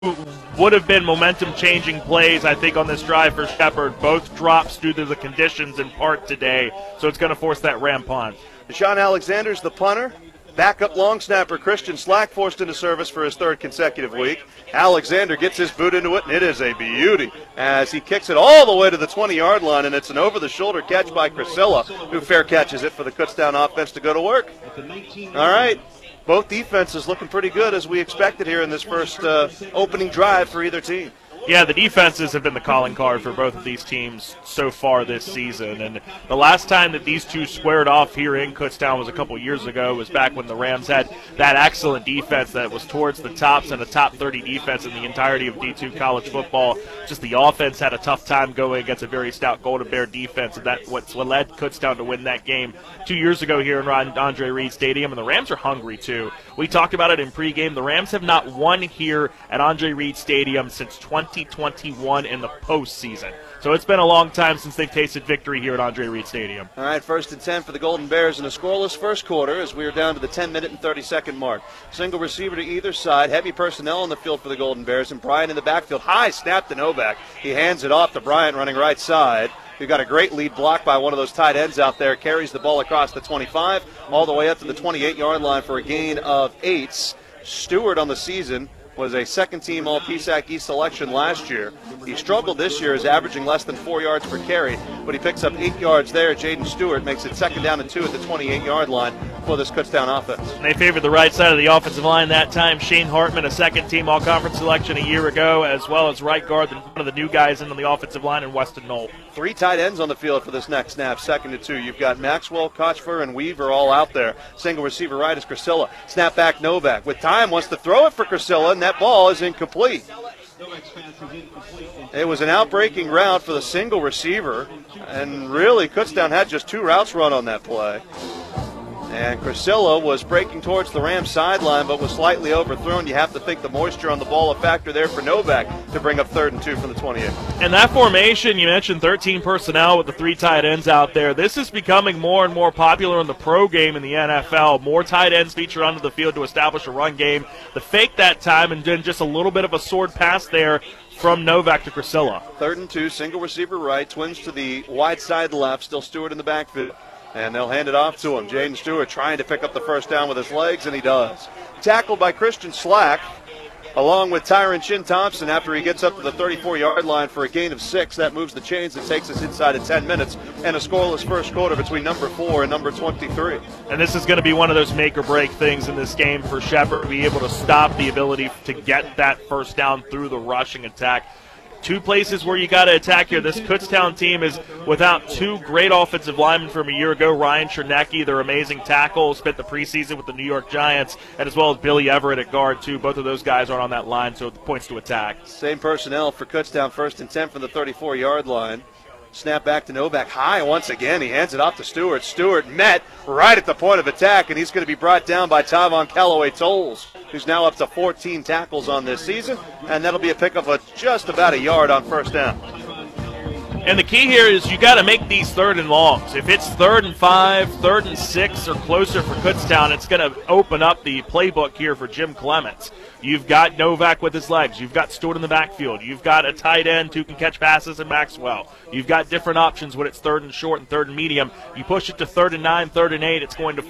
would have been momentum-changing plays, I think, on this drive for Shepherd. Both drops due to the conditions in part today, so it's going to force that Ram punt. Deshaun Alexander's the punter. Backup long snapper Christian Slack forced into service for his third consecutive week. Alexander gets his boot into it, and it is a beauty as he kicks it all the way to the 20-yard line, and it's an over-the-shoulder catch by Crisilla, who fair catches it for the Kutztown offense to go to work. All right. Both defenses looking pretty good as we expected here in this first opening drive for either team. Yeah, the defenses have been the calling card for both of these teams so far this season. And the last time that these two squared off here in Kutztown was a couple years ago. It was back when the Rams had that excellent defense that was towards the tops and a top 30 defense in the entirety of D2 college football. Just the offense had a tough time going against a very stout Golden Bear defense, and that's what led Kutztown to win that game 2 years ago here in Andre Reed Stadium. And the Rams are hungry, too. We talked about it in pregame. The Rams have not won here at Andre Reed Stadium since 2021 in the postseason. So it's been a long time since they've tasted victory here at Andre Reed Stadium. All right, 1st and 10 for the Golden Bears in a scoreless first quarter as we are down to the 10-minute and 30-second mark. Single receiver to either side. Heavy personnel on the field for the Golden Bears, and Bryant in the backfield. High snap to Novak. He hands it off to Bryant running right side. We've got a great lead block by one of those tight ends out there. Carries the ball across the 25 all the way up to the 28-yard line for a gain of 8. Stewart on the season was a second-team All-PSAC East selection last year. He struggled this year, is averaging less than 4 yards per carry, but he picks up 8 yards there. Jaden Stewart makes it 2nd down and 2 at the 28-yard line for this Kutztown offense. And they favored the right side of the offensive line that time. Shane Hartman, a second-team All-Conference selection a year ago, as well as right guard, one of the new guys in on the offensive line, in Weston Knoll. 3 tight ends on the field for this next snap, 2nd and 2. You've got Maxwell, Kochfer, and Weaver all out there. Single receiver right is Crisilla. Snap back Novak. With time, wants to throw it for Crisilla, and that ball is incomplete. It was an outbreaking route for the single receiver, and really Kutztown had just 2 routes run on that play. And Crisilla was breaking towards the Rams sideline, but was slightly overthrown. You have to think the moisture on the ball a factor there for Novak to bring up 3rd and 2 from the 28. And that formation, you mentioned 13 personnel with the 3 tight ends out there. This is becoming more and more popular in the pro game in the NFL. More tight ends feature onto the field to establish a run game. The fake that time, and then just a little bit of a sword pass there from Novak to Crisilla. 3rd and 2, single receiver right, twins to the wide side left, still Stewart in the backfield. And they'll hand it off to him. Jaden Stewart trying to pick up the first down with his legs, and he does. Tackled by Christian Slack, along with Tyron Chin Thompson after he gets up to the 34-yard line for a gain of 6. That moves the chains and takes us inside of 10 minutes. And a scoreless first quarter between number 4 and number 23. And this is going to be one of those make-or-break things in this game for Shepherd, be able to stop the ability to get that first down through the rushing attack. 2 places where you got to attack here. This Kutztown team is without 2 great offensive linemen from a year ago. Ryan Chernecki, their amazing tackle, spent the preseason with the New York Giants, and as well as Billy Everett at guard, too. Both of those guys aren't on that line, so it points to attack. Same personnel for Kutztown, 1st and 10 from the 34-yard line. Snap back to Novak. High once again. He hands it off to Stewart. Stewart met right at the point of attack, and he's going to be brought down by Tavon Callaway-Tolles, who's now up to 14 tackles on this season, and that'll be a pickup of just about a yard on first down. And the key here is you got to make these 3rd and longs. If it's 3rd and 5, 3rd and 6, or closer for Kutztown, it's going to open up the playbook here for Jim Clements. You've got Novak with his legs. You've got Stewart in the backfield. You've got a tight end who can catch passes in Maxwell. You've got different options when it's 3rd and short and 3rd and medium. You push it to 3rd and 9, 3rd and 8, it's going to